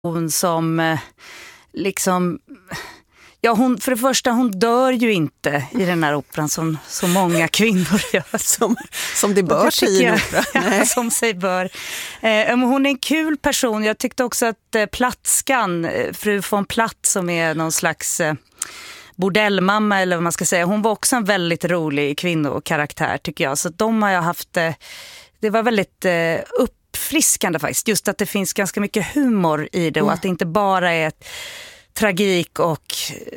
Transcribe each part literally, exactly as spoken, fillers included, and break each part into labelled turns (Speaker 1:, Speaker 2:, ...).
Speaker 1: hon som eh, liksom... Ja, hon, för det första, hon dör ju inte i den här operan som så många kvinnor gör.
Speaker 2: Som, som det bör sig i en opera.
Speaker 1: Ja, som sig bör. Eh, hon är en kul person. Jag tyckte också att eh, Platskan, fru von Platt, som är någon slags eh, bordellmamma eller vad man ska säga. Hon var också en väldigt rolig kvinnokaraktär tycker jag. Så de har jag haft, eh, det var väldigt eh, uppfriskande faktiskt. Just att det finns ganska mycket humor i det och mm. att det inte bara är ett tragik och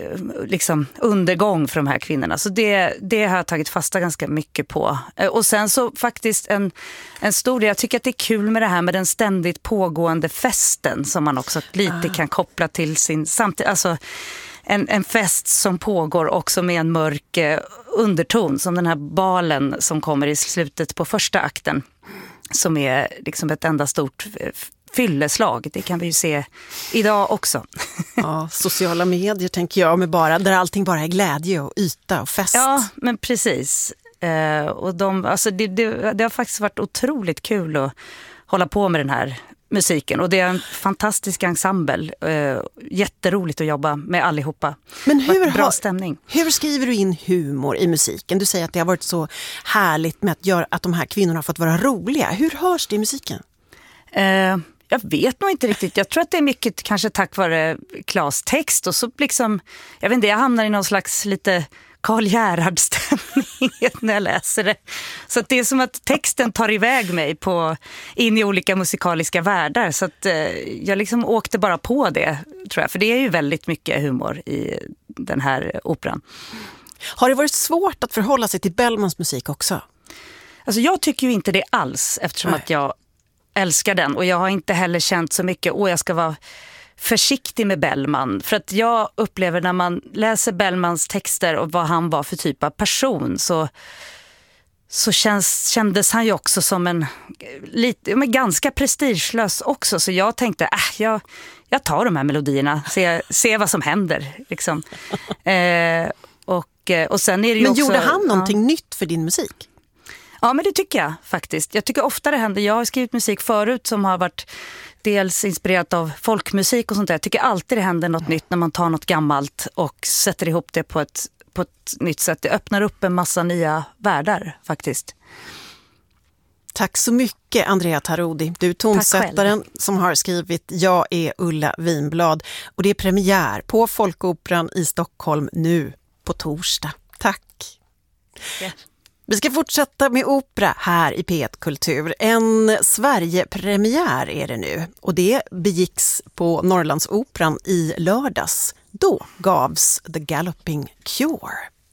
Speaker 1: liksom undergång för de här kvinnorna. Så det, det har jag tagit fasta ganska mycket på. Och sen så faktiskt en, en stor del, jag tycker att det är kul med det här med den ständigt pågående festen som man också lite ah. kan koppla till sin samtid. Alltså en, en fest som pågår också med en mörk underton, som den här balen som kommer i slutet på första akten, som är liksom ett enda stort fylleslag. Det kan vi ju se idag också.
Speaker 2: Ja, sociala medier tänker jag, med bara, där allting bara är glädje och yta och fest.
Speaker 1: Ja, men precis. Eh, och de, alltså det, det, det har faktiskt varit otroligt kul att hålla på med den här musiken. Och det är en fantastisk ensemble. Eh, jätteroligt att jobba med allihopa.
Speaker 2: Men hur,
Speaker 1: bra
Speaker 2: har,
Speaker 1: stämning.
Speaker 2: Hur skriver du in humor i musiken? Du säger att det har varit så härligt med att, göra, att de här kvinnorna har fått vara roliga. Hur hörs det i musiken?
Speaker 1: Eh, Jag vet nog inte riktigt. Jag tror att det är mycket kanske tack vare Klas text och så liksom, jag vet inte, jag hamnar i någon slags lite Karl Gerhard-stämning när jag läser det. Så att det är som att texten tar iväg mig på, in i olika musikaliska världar. Så att eh, jag liksom åkte bara på det, tror jag. För det är ju väldigt mycket humor i den här operan.
Speaker 2: Har det varit svårt att förhålla sig till Bellmans musik också?
Speaker 1: Alltså jag tycker ju inte det alls, eftersom Nej. att jag älskar den. Och jag har inte heller känt så mycket, åh jag ska vara försiktig med Bellman. För att jag upplever när man läser Bellmans texter och vad han var för typ av person, så, så känns, kändes han ju också som en lite, men ganska prestigelös också. Så jag tänkte, äh, jag, jag tar de här melodierna, se, se vad som händer. Liksom. Eh, och, och sen är det ju
Speaker 2: men
Speaker 1: också,
Speaker 2: gjorde han någonting
Speaker 1: ja.
Speaker 2: nytt för din musik?
Speaker 1: Ja, men det tycker jag faktiskt. Jag tycker ofta det händer. Jag har skrivit musik förut som har varit dels inspirerat av folkmusik och sånt där. Jag tycker alltid det händer något nytt när man tar något gammalt och sätter ihop det på ett, på ett nytt sätt. Det öppnar upp en massa nya världar faktiskt.
Speaker 2: Tack så mycket Andrea Tarodi. Du är tonsättaren som har skrivit Jag är Ulla Vinblad. Och det är premiär på Folkoperan i Stockholm nu på torsdag. Tack! Ja. Vi ska fortsätta med opera här i P ett Kultur. En Sverige-premiär är det nu. Och det begicks på Norrlandsoperan i lördags. Då gavs The Galloping Cure.